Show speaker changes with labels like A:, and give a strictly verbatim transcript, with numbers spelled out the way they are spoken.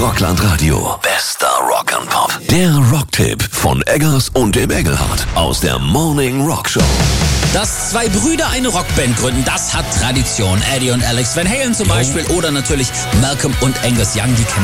A: Rockland Radio. Bester Rock'n'Pop. Der Rocktipp von Eggers und dem Engelhardt aus der Morning Rock Show.
B: Dass zwei Brüder eine Rockband gründen, das hat Tradition. Eddie und Alex Van Halen zum Beispiel oder natürlich Malcolm und Angus Young, die kennen